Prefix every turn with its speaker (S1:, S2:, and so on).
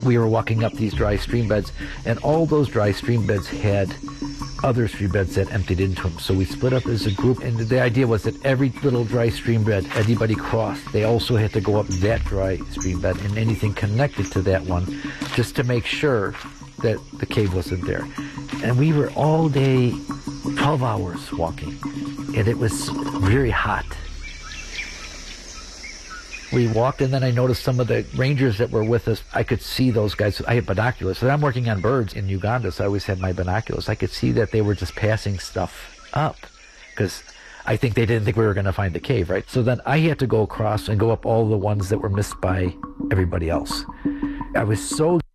S1: We were walking up these dry stream beds, and all those dry stream beds had other stream beds that emptied into them. So we split up as a group, and the idea was that every little dry stream bed anybody crossed, they also had to go up that dry stream bed and anything connected to that one, just to make sure that the cave wasn't there. And we were all day, 12 hours walking, and it was very hot. We walked, and then I noticed some of the rangers that were with us. I could see those guys. I had binoculars. So I'm working on birds in Uganda, so I always had my binoculars. I could see that they were just passing stuff up, because I think they didn't think we were going to find the cave, right? So then I had to go across and go up all the ones that were missed by everybody else. I was so